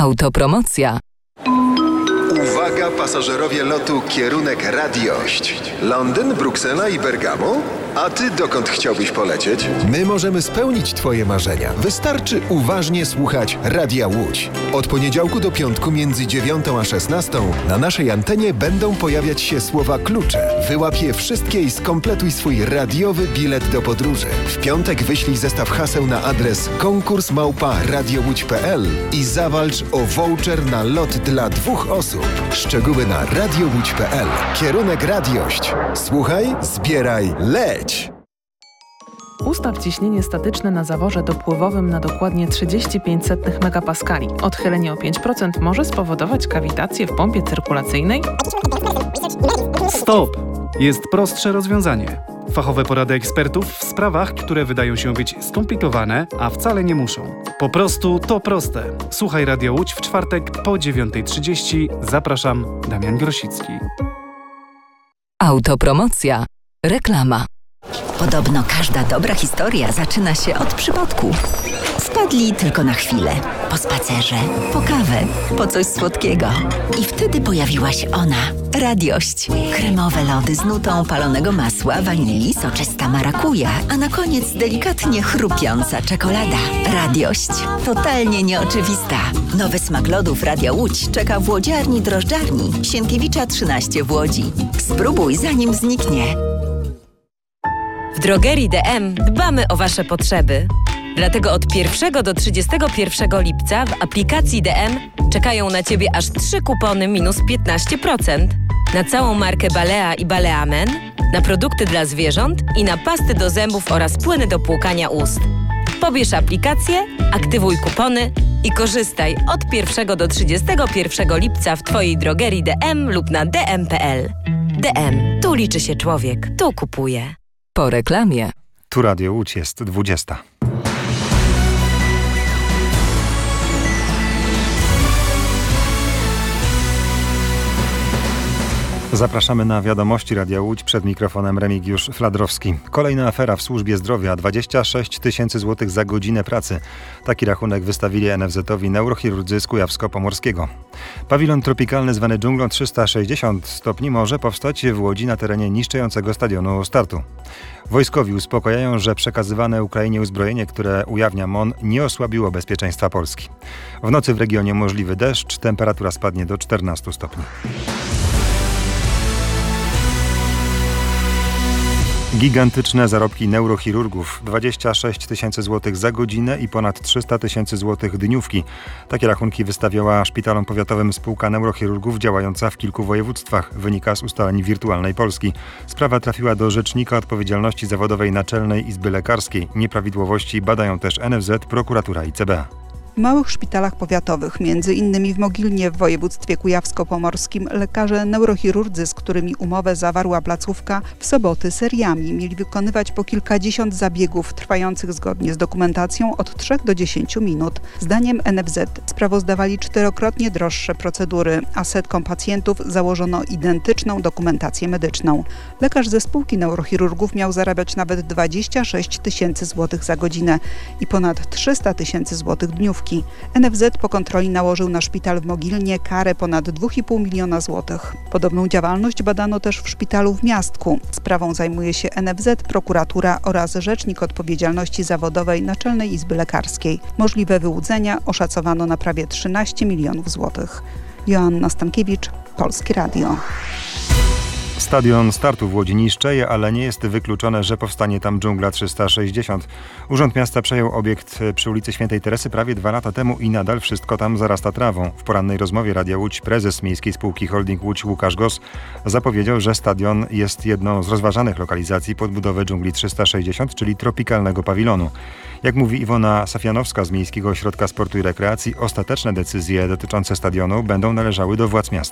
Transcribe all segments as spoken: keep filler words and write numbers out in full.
Autopromocja. Uwaga pasażerowie lotu kierunek Radiość. Londyn, Bruksela i Bergamo? A ty dokąd chciałbyś polecieć? My możemy spełnić twoje marzenia. Wystarczy uważnie słuchać Radia Łódź. Od poniedziałku do piątku między dziewiątą a szesnastą na naszej antenie będą pojawiać się słowa klucze. Wyłap je wszystkie i skompletuj swój radiowy bilet do podróży. W piątek wyślij zestaw haseł na adres konkurs małpa radiowódź kropka p l i zawalcz o voucher na lot dla dwóch osób. Szczegóły na radiowódź kropka p l. Kierunek Radiość. Słuchaj, zbieraj, leć! Ustaw ciśnienie statyczne na zaworze dopływowym na dokładnie trzydzieści pięć setnych megapaskali. Odchylenie o pięć procent może spowodować kawitację w pompie cyrkulacyjnej. Stop! Jest prostsze rozwiązanie. Fachowe porady ekspertów w sprawach, które wydają się być skomplikowane, a wcale nie muszą. Po prostu to proste. Słuchaj Radio Łódź w czwartek po dziewiątej trzydzieści. Zapraszam, Damian Grosicki. Autopromocja. Reklama. Podobno każda dobra historia zaczyna się od przypadku. Wpadli tylko na chwilę. Po spacerze, po kawę, po coś słodkiego. I wtedy pojawiła się ona. Radiość. Kremowe lody z nutą palonego masła, wanilii, soczysta marakuja, a na koniec delikatnie chrupiąca czekolada. Radiość. Totalnie nieoczywista. Nowy smak lodów Radia Łódź czeka w łodziarni drożdżarni Sienkiewicza trzynaście w Łodzi. Spróbuj zanim zniknie. W drogerii D M dbamy o Wasze potrzeby. Dlatego od pierwszego do trzydziestego pierwszego lipca w aplikacji D M czekają na Ciebie aż trzy kupony minus piętnaście procent. Na całą markę Balea i Balea Men, na produkty dla zwierząt i na pasty do zębów oraz płyny do płukania ust. Pobierz aplikację, aktywuj kupony i korzystaj od pierwszego do trzydziestego pierwszego lipca w Twojej drogerii D M lub na d m kropka p l. D M. Tu liczy się człowiek. Tu kupuje. Po reklamie. Tu Radio Łódź, jest dwudziesta. Zapraszamy na wiadomości Radia Łódź, przed mikrofonem Remigiusz Fladrowski. Kolejna afera w służbie zdrowia, dwadzieścia sześć tysięcy złotych za godzinę pracy. Taki rachunek wystawili N F Z-owi neurochirurdzy z Kujawsko-Pomorskiego. Pawilon tropikalny zwany dżunglą trzysta sześćdziesiąt stopni może powstać w Łodzi na terenie niszczącego stadionu Startu. Wojskowi uspokajają, że przekazywane Ukrainie uzbrojenie, które ujawnia M O N, nie osłabiło bezpieczeństwa Polski. W nocy w regionie możliwy deszcz, temperatura spadnie do czternastu stopni. Gigantyczne zarobki neurochirurgów, dwadzieścia sześć tysięcy złotych za godzinę i ponad trzysta tysięcy złotych dniówki. Takie rachunki wystawiała szpitalom powiatowym spółka neurochirurgów działająca w kilku województwach, wynika z ustaleń Wirtualnej Polski. Sprawa trafiła do Rzecznika Odpowiedzialności Zawodowej Naczelnej Izby Lekarskiej. Nieprawidłowości badają też N F Z, prokuratura i C B A. W małych szpitalach powiatowych, między innymi w Mogilnie w województwie kujawsko-pomorskim, lekarze neurochirurdzy, z którymi umowę zawarła placówka, w soboty seriami mieli wykonywać po kilkadziesiąt zabiegów trwających zgodnie z dokumentacją od trzech do dziesięciu minut. Zdaniem N F Z sprawozdawali czterokrotnie droższe procedury, a setkom pacjentów założono identyczną dokumentację medyczną. Lekarz ze spółki neurochirurgów miał zarabiać nawet dwadzieścia sześć tysięcy złotych za godzinę i ponad trzysta tysięcy złotych dniówki. N F Z po kontroli nałożył na szpital w Mogilnie karę ponad dwa i pół miliona złotych. Podobną działalność badano też w szpitalu w Miastku. Sprawą zajmuje się N F Z, prokuratura oraz Rzecznik Odpowiedzialności Zawodowej Naczelnej Izby Lekarskiej. Możliwe wyłudzenia oszacowano na prawie trzynaście milionów złotych. Joanna Stankiewicz, Polskie Radio. Stadion Startu w Łodzi niszczeje, ale nie jest wykluczone, że powstanie tam dżungla trzysta sześćdziesiąt. Urząd Miasta przejął obiekt przy ulicy Świętej Teresy prawie dwa lata temu i nadal wszystko tam zarasta trawą. W porannej rozmowie Radia Łódź prezes Miejskiej Spółki Holding Łódź Łukasz Gos zapowiedział, że stadion jest jedną z rozważanych lokalizacji pod budowę dżungli trzysta sześćdziesiąt, czyli tropikalnego pawilonu. Jak mówi Iwona Safianowska z Miejskiego Ośrodka Sportu i Rekreacji, ostateczne decyzje dotyczące stadionu będą należały do władz miasta.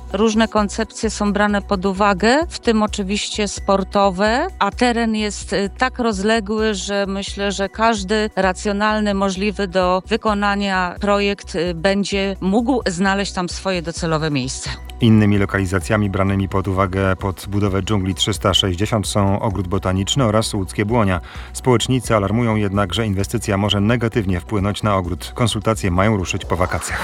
różne koncepcje są brane pod uwagę, w tym oczywiście sportowe, a teren jest tak rozległy, że myślę, że każdy racjonalny, możliwy do wykonania projekt będzie mógł znaleźć tam swoje docelowe miejsce. Innymi lokalizacjami branymi pod uwagę pod budowę dżungli trzysta sześćdziesiąt są Ogród Botaniczny oraz Łódzkie Błonia. Społecznicy alarmują jednak, że inwestycja może negatywnie wpłynąć na ogród. Konsultacje mają ruszyć po wakacjach.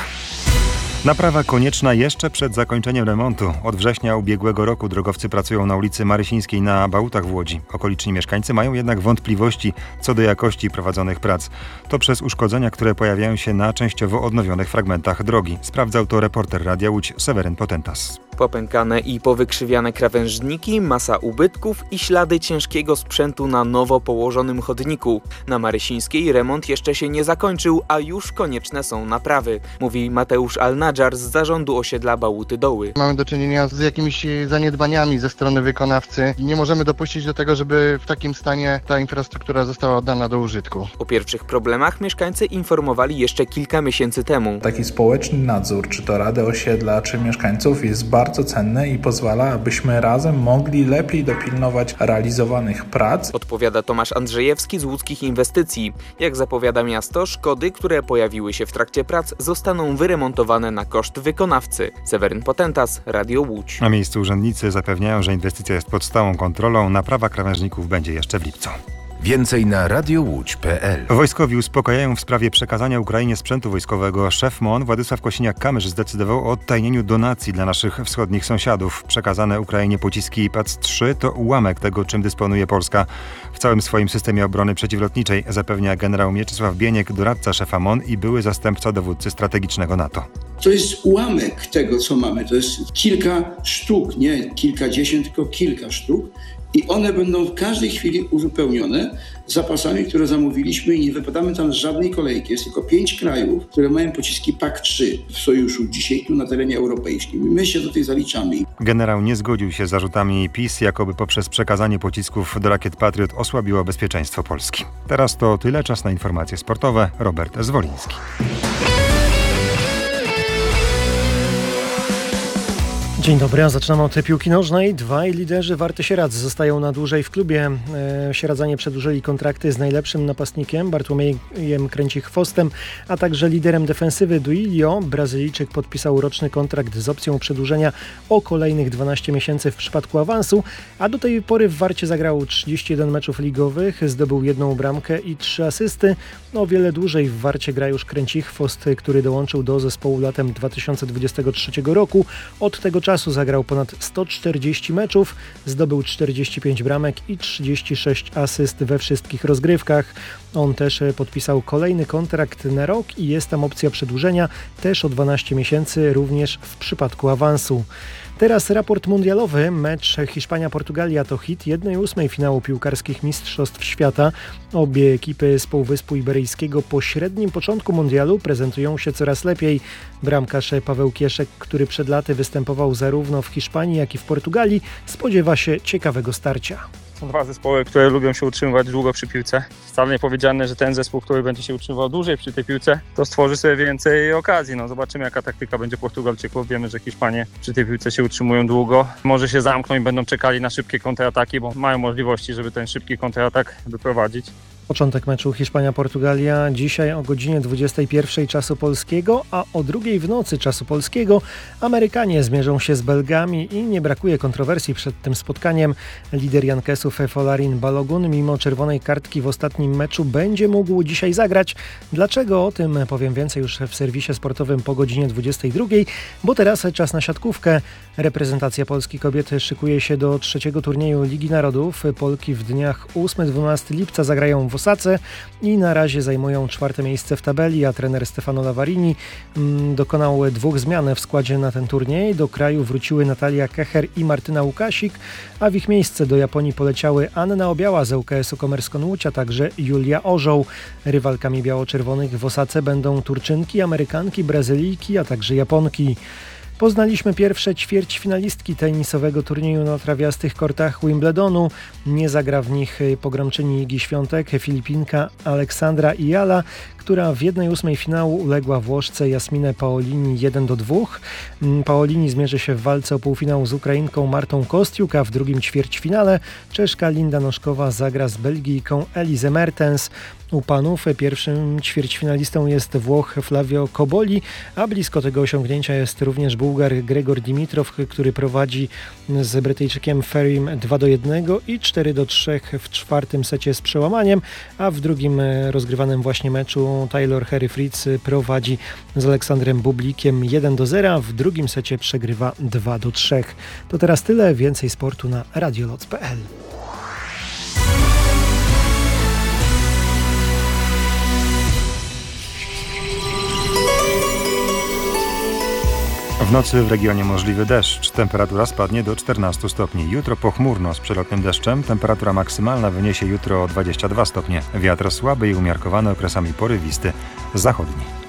Naprawa konieczna jeszcze przed zakończeniem remontu. Od września ubiegłego roku drogowcy pracują na ulicy Marysińskiej na Bałutach w Łodzi. Okoliczni mieszkańcy mają jednak wątpliwości co do jakości prowadzonych prac. To przez uszkodzenia, które pojawiają się na częściowo odnowionych fragmentach drogi. Sprawdzał to reporter Radia Łódź Seweryn Potentas. Popękane i powykrzywiane krawężniki, masa ubytków i ślady ciężkiego sprzętu na nowo położonym chodniku. Na Marysińskiej remont jeszcze się nie zakończył, a już konieczne są naprawy, mówi Mateusz Alnadżar z zarządu osiedla Bałuty Doły. Mamy do czynienia z jakimiś zaniedbaniami ze strony wykonawcy i nie możemy dopuścić do tego, żeby w takim stanie ta infrastruktura została oddana do użytku. O pierwszych problemach mieszkańcy informowali jeszcze kilka miesięcy temu. Taki społeczny nadzór, czy to Rady Osiedla, czy mieszkańców jest bardzo bardzo cenne i pozwala, abyśmy razem mogli lepiej dopilnować realizowanych prac. Odpowiada Tomasz Andrzejewski z Łódzkich Inwestycji. Jak zapowiada miasto, szkody, które pojawiły się w trakcie prac, zostaną wyremontowane na koszt wykonawcy. Seweryn Potentas, Radio Łódź. Na miejscu urzędnicy zapewniają, że inwestycja jest pod stałą kontrolą. Naprawa krawężników będzie jeszcze w lipcu. Więcej na radiowódź kropka p l. Wojskowi uspokajają w sprawie przekazania Ukrainie sprzętu wojskowego. Szef M O N Władysław Kosiniak-Kamysz zdecydował o odtajnieniu donacji dla naszych wschodnich sąsiadów. Przekazane Ukrainie pociski P A C trzy to ułamek tego, czym dysponuje Polska w całym swoim systemie obrony przeciwlotniczej, zapewnia generał Mieczysław Bieniek, doradca szefa M O N i były zastępca dowódcy strategicznego NATO. To jest ułamek tego, co mamy. To jest kilka sztuk, nie kilkadziesiąt, tylko kilka sztuk. I one będą w każdej chwili uzupełnione zapasami, które zamówiliśmy i nie wypadamy tam z żadnej kolejki. Jest tylko pięć krajów, które mają pociski P A C trzy w sojuszu dzisiaj tu na terenie europejskim. My się do tej zaliczamy. Generał nie zgodził się z zarzutami PiS, jakoby poprzez przekazanie pocisków do rakiet Patriot osłabiło bezpieczeństwo Polski. Teraz to tyle, czas na informacje sportowe. Robert Zwoliński. Dzień dobry, a zaczynamy od piłki nożnej. Dwaj liderzy Warty Sieradz zostają na dłużej w klubie. E, Sieradzanie przedłużyli kontrakty z najlepszym napastnikiem Bartłomiejem Kręcich-Chwostem, a także liderem defensywy Duilio. Brazylijczyk podpisał roczny kontrakt z opcją przedłużenia o kolejnych dwanaście miesięcy w przypadku awansu, a do tej pory w Warcie zagrał trzydzieści jeden meczów ligowych, zdobył jedną bramkę i trzy asysty. O wiele dłużej w Warcie gra już Kręcich-Chwost, który dołączył do zespołu latem dwa tysiące dwudziestego trzeciego roku. Od tego czasu zagrał ponad sto czterdzieści meczów, zdobył czterdzieści pięć bramek i trzydzieści sześć asyst we wszystkich rozgrywkach. On też podpisał kolejny kontrakt na rok i jest tam opcja przedłużenia też o dwanaście miesięcy, również w przypadku awansu. Teraz raport mundialowy. Mecz Hiszpania-Portugalia to hit jednej ósmej finału piłkarskich Mistrzostw Świata. Obie ekipy z Półwyspu Iberyjskiego po średnim początku mundialu prezentują się coraz lepiej. Bramkarz Paweł Kieszek, który przed laty występował zarówno w Hiszpanii, jak i w Portugalii, spodziewa się ciekawego starcia. Są dwa zespoły, które lubią się utrzymywać długo przy piłce. Wcale nie powiedziane, że ten zespół, który będzie się utrzymywał dłużej przy tej piłce, to stworzy sobie więcej okazji. No, zobaczymy, jaka taktyka będzie Portugalczyków. Wiemy, że Hiszpanie przy tej piłce się utrzymują długo. Może się zamkną i będą czekali na szybkie kontrataki, bo mają możliwości, żeby ten szybki kontratak wyprowadzić. Początek meczu Hiszpania-Portugalia dzisiaj o godzinie dwudziestej pierwszej czasu polskiego, a o drugiej w nocy czasu polskiego Amerykanie zmierzą się z Belgami i nie brakuje kontrowersji przed tym spotkaniem. Lider Jankesów Folarin Balogun mimo czerwonej kartki w ostatnim meczu będzie mógł dzisiaj zagrać. Dlaczego? O tym powiem więcej już w serwisie sportowym po godzinie dwudziestej drugiej, bo teraz czas na siatkówkę. Reprezentacja Polski kobiet szykuje się do trzeciego turnieju Ligi Narodów. Polki w dniach ósmego do dwunastego lipca zagrają w Osace i na razie zajmują czwarte miejsce w tabeli, a trener Stefano Lavarini mm, dokonał dwóch zmian w składzie na ten turniej. Do kraju wróciły Natalia Kecher i Martyna Łukasik, a w ich miejsce do Japonii poleciały Anna Obiała z ŁKS-u Komerskon Łódź, a także Julia Orzeł. Rywalkami biało-czerwonych w Osace będą Turczynki, Amerykanki, Brazylijki, a także Japonki. Poznaliśmy pierwsze ćwierćfinalistki tenisowego turnieju na trawiastych kortach Wimbledonu. Nie zagra w nich pogromczyni Igi Świątek, Filipinka Aleksandra Iyala, która w jednej ósmej finału uległa Włoszce Jasminę Paolini jeden do dwóch. Paolini zmierzy się w walce o półfinał z Ukrainką Martą Kostiuk, a w drugim ćwierćfinale Czeszka Linda Noszkowa zagra z Belgijką Elise Mertens. U panów pierwszym ćwierćfinalistą jest Włoch Flavio Koboli, a blisko tego osiągnięcia jest również Bułgar Gregor Dimitrow, który prowadzi z Brytyjczykiem Ferrym dwa do jednego i cztery do trzech w czwartym secie z przełamaniem, a w drugim rozgrywanym właśnie meczu Taylor Harry Fritz prowadzi z Aleksandrem Bublikiem jeden do zera, w drugim secie przegrywa dwa do trzech. To teraz tyle, więcej sportu na radioloc kropka p l. W nocy w regionie możliwy deszcz. Temperatura spadnie do czternastu stopni. Jutro pochmurno z przelotnym deszczem. Temperatura maksymalna wyniesie jutro dwadzieścia dwa stopnie. Wiatr słaby i umiarkowany, okresami porywisty, zachodni.